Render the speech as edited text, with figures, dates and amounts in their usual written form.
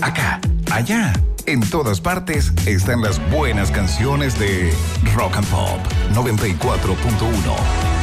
acá, allá. En todas partes están las buenas canciones de Rock and Pop 94.1.